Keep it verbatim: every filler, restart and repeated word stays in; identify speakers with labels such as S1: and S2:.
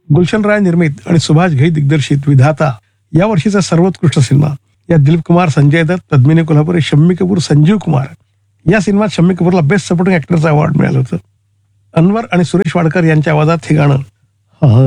S1: गुलशन राय निर्मित आणि सुभाष घई दिग्दर्शित विधाता या वर्षीचा सर्वोत्कृष्ट सिनेमा. या दिलीप कुमार, संजय दत्त, पद्मिनी कोल्हापुरे, शम्मी कपूर, संजीव कुमार या सिनेमात शम्मी कपूरला बेस्ट सपोर्टिंग ऍक्टरचा अवॉर्ड मिळालं होतं. अनवर आणि सुरेश वाडकर यांच्या आवाजात हे गाणं